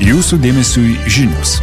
Jūsų dėmesiui žinios.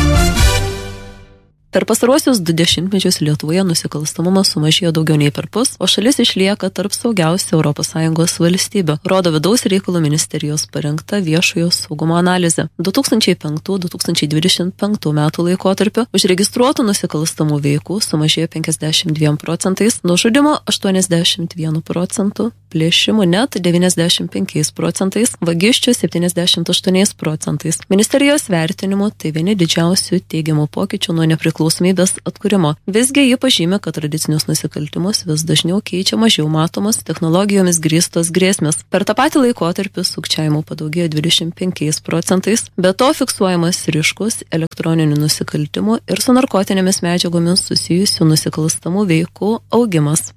Per pastaruosius 2 dešimtmečius Lietuvoje nusikalstamumas sumažėjo daugiau nei perpus, o šalis išlieka tarp saugiausių ES valstybių, rodo Vidaus reikalų ministerijos parengta viešojo saugumo analizė. 2005-2025 metų laikotarpiu užregistruotų nusikalstamų veikų sumažėjo 52%, nužudimo 81%, plėšimų net 95%, vagysčių 78%. Ministerijos vertinimu tai vieni didžiausių teigiamų pokyčių nuo nepriklausomybės atkūrimo. Visgi ji pažymė, kad tradicinius nusikaltimus vis dažniau keičia mažiau matomos technologijomis grįstos grėsmės. Per tą patį laikotarpį sukčiavimų padaugėjo 25%, be to fiksuojamas ryškus elektroninių nusikaltimų ir su narkotinėmis medžiagomis susijusių nusikalstamų veikų augimas.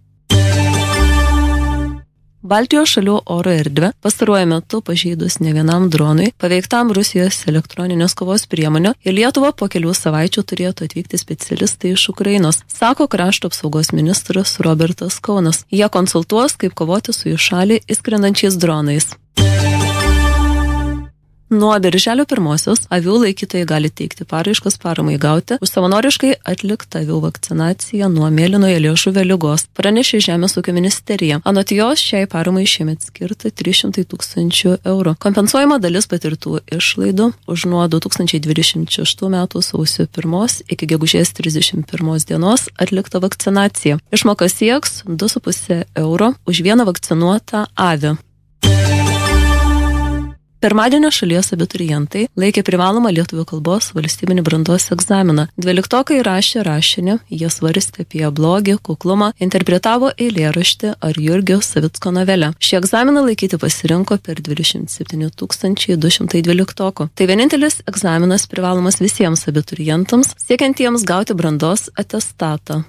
Baltijos šalių oro erdvę pastaruoju metu pažeidus ne vienam dronui, paveiktam Rusijos elektroninės kovos priemonių, į Lietuvą po kelių savaičių turėtų atvykti specialistai iš Ukrainos, sako krašto apsaugos ministras Robertas Kaunas. Jie konsultuos, kaip kovoti su į šalį įskrendančiais dronais. Nuo birželio 1 avių laikytojai gali teikti paraiškas paramai gauti už savanoriškai atliktą avių vakcinaciją nuo mėlynojo liežuvio ligos, pranešė Žemės ūkio ministerija. Anot jos šiai paramai šiemet skirta 300 000 eurų. Kompensuojama dalis patirtų išlaidų už nuo 2026 metų sausio 1 iki gegužės 31 dienos atliktą vakcinaciją. Išmoka sieks 2,5 euro už vieną vakcinuotą avį. Pirmadienio šalies abiturientai laikė privalomą lietuvių kalbos valstybinį brandos egzaminą. 12-okai rašė rašinį, jie svarstė apie blogį, kuklumą, interpretavo eilėraštį ar Jurgio Savicko novelę. Šį egzaminą laikyti pasirinko per 27 212. Tai vienintelis egzaminas privalomas visiems abiturientams, siekiantiems gauti brandos atestatą.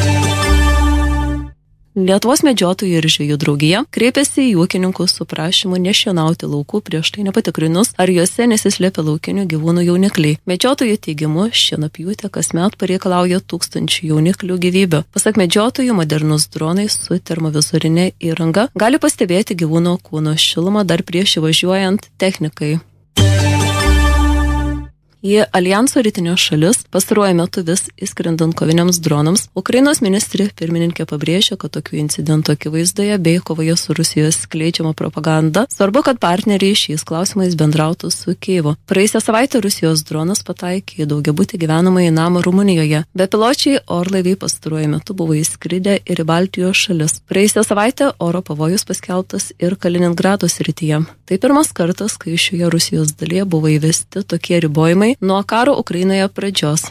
Lietuvos medžiotojų ir žvejų draugija kreipėsi į ūkininkus su prašymu nešienauti laukų prieš tai nepatikrinus, ar juose nesislėpia laukinių gyvūnų jaunikliai. Medžiotojų teigimu, šienapjūtė kasmet pareikalauja 1000 jauniklių gyvybių. Pasak medžiotojų, modernus dronai su termovizorinė įranga gali pastebėti gyvūno kūno šilumą dar prieš įvažiuojant technikai. Į Aljanso rytinės šalis pastaruoju metu vis įskrendant koviniams dronams, Ukrainos ministrė pirmininkė pabrėžė, kad tokių incidentų akivaizdoje bei kovoje su Rusijos skleidžiama propaganda svarbu, kad partneriai šiais klausimais bendrautų su Kijevu. Praėjusią savaitę Rusijos dronas pataikė į daugiabutį gyvenamąjį namą Rumunijoje. Bepiločiai orlaiviai pastaruoju metu buvo įskridę ir į Baltijos šalis. Praėjusią savaitę oro pavojus paskelbtas ir Kaliningrado srityje. Tai pirmas kartas, kai šioje Rusijos dalyje buvo įvesti tokie ribojimai nuo karo Ukrainoje pradžios.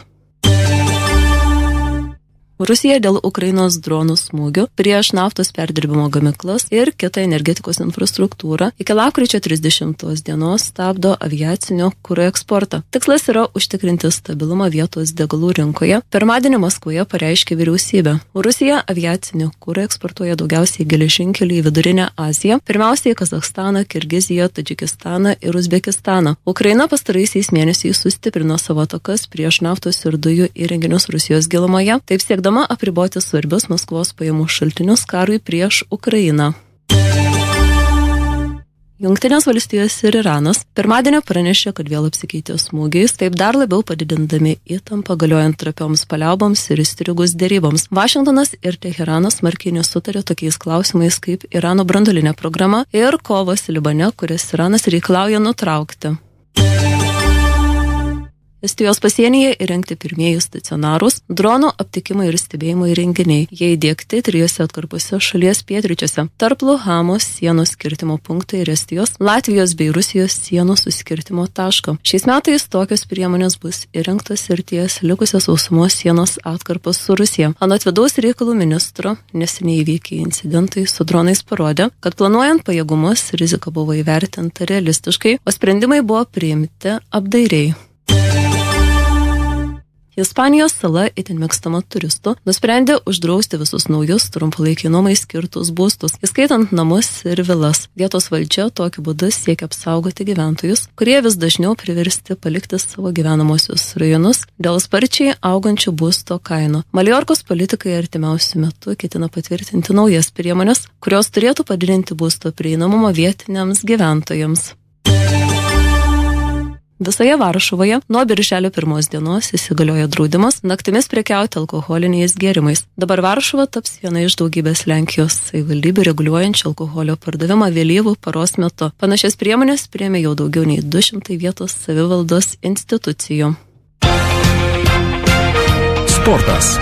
Rusija dėl Ukrainos dronų smūgių prieš naftos perdirbimo gamyklas ir kitą energetikos infrastruktūrą iki lapkričio 30 dienos stabdo aviacinio kuro eksportą. Tikslas yra užtikrinti stabilumą vietos degalų rinkoje. Pirmadienį Maskvoje pareiškė vyriausybė. Rusija aviacinio kuro eksportuoja daugiausiai geležinkelį į Vidurinę Aziją, pirmiausiai Kazachstaną, Kirgiziją, Tadžikistaną ir Uzbekistaną. Ukraina pastaraisiais mėnesiais sustiprino savo atakas prieš naftos ir dujų įrenginius Rusijos gilumoje, taip siekdama apriboti svarbius Maskvos pajamų šaltinius karui prieš Ukrainą. Jungtinės valstijos ir Iranas pirmadienį pranešė, kad vėl apsikeitė smūgiais, taip dar labiau padidindami įtampą galiojant trapioms paliauboms ir įstrigus deryboms. Vašingtonas ir Teheranas smarkiai nesutarė tokiais klausimais kaip Irano branduolinė programa ir kovos Libane, kurias Iranas reikalauja nutraukti. Estijos pasienyje įrengti pirmieji stacionarūs dronų aptikimo ir stebėjimo įrenginiai. Jie įdiegti 3 atkarpose šalies pietryčiuose, tarp Luhamos sienos skirtimo punktai ir Estijos, Latvijos bei Rusijos sienos suskirtimo taško. Šiais metais tokios priemonės bus įrengtos ir ties likusios sausumos sienos atkarpos su Rusija. Anot Vidaus reikalų ministro, neseniai įvykę incidentai su dronais parodė, kad planuojant pajėgumus rizika buvo įvertinta realistiškai, o sprendimai buvo priimti apdairiai. Ispanijos sala, itin mėgstama turistų, nusprendė uždrausti visus naujus trumpalaikiai nuomai skirtus būstus, įskaitant namus ir vilas. Vietos valdžia tokiu būdu siekia apsaugoti gyventojus, kurie vis dažniau priversti palikti savo gyvenamosius rajonus dėl sparčiai augančių būsto kainų. Maljorkos politikai artimiausiu metu ketina patvirtinti naujas priemonės, kurios turėtų padidinti būsto prieinamumą vietiniams gyventojams. Visoje Varšuvoje nuo birželio 1 dienos įsigaliojo draudimas naktimis prekiauti alkoholiniais gėrimais. Dabar Varšuva taps viena iš daugybės Lenkijos savivaldybių reguliuojančių alkoholio pardavimą vėlyvų paros metu. Panašias priemonės priėmė jau daugiau nei 200 vietos savivaldos institucijų. Sportas.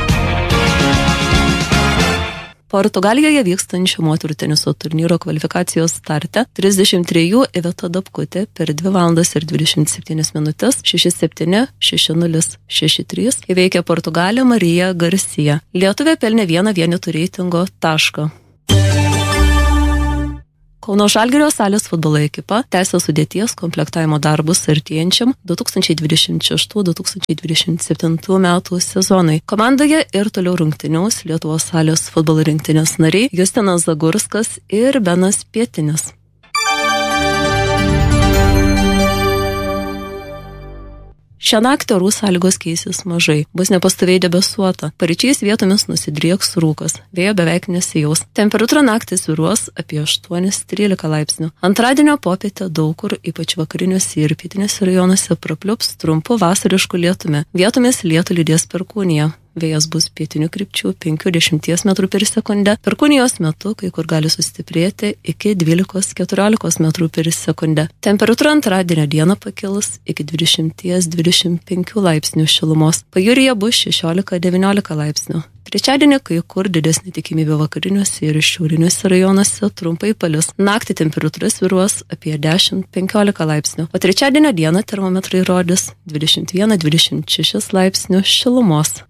Portugalijoje vykstančio moterų teniso turnyro kvalifikacijos starte 33 Iveta Dabkutė per 2 valandas ir 27 minutės 6-7, 6-0, 6-3 įveikė Portugalę Mariją Garcia. Lietuvė pelnė vieną vienetų reitingo tašką. Kauno Žalgirio salės futbolo ekipa tęsia sudėties komplektavimo darbus artėjančiam 2026-2027 metų sezonui. Komandoje ir toliau rungtyniaus Lietuvos salės futbolo rinktinės nariai Justinas Zagurskas ir Benas Pietinis. Šią naktį orų sąlygos keisis mažai, bus nepastoviai debesuota, paryčiais vietomis nusidrieks rūkas, vėjo beveik nesijaus. Temperatūra naktį svyruos apie 8-13 laipsnių. Antradienio popietę daug kur, ypač vakariniuose ir pietinėse rajonuose, prapliups trumpu vasarišku lietumi. Vietomis lietų lydės perkūnija. Vėjas bus pietinių krypčių 5-10 metrų per sekundę. Perkūnijos metu kai kur gali sustiprėti iki 12-14 metrų per sekundę. Temperatūra antradienio dieną pakils iki 20-25 laipsnių šilumos. Pajūryje bus 16-19 laipsnių. Trečiadienį kai kur didesnė tikimybė vakariniuose ir šiauriniuose rajonuose trumpai palis. Naktį temperatūra svyruos apie 10-15 laipsnių, o trečiadienio dieną termometrai rodys 21-26 laipsnių šilumos.